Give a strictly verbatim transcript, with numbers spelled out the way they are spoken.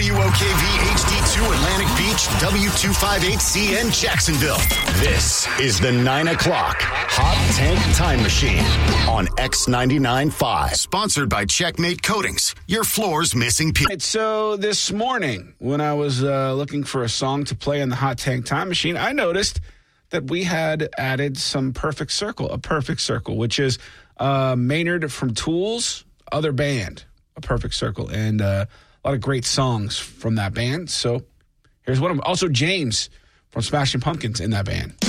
W O K V H D two Atlantic Beach, W two fifty-eight C N Jacksonville. This is the nine o'clock Hot Tank Time Machine on X ninety-nine point five. Sponsored by Checkmate Coatings, your floor's missing piece. Right, so this morning, when I was uh, looking for a song to play in the Hot Tank Time Machine, I noticed that we had added some Perfect Circle, a Perfect Circle, which is uh, Maynard from Tools, other band, a Perfect Circle, and uh, a lot of great songs from that band. So here's one of them. Also, James from Smashing Pumpkins in that band.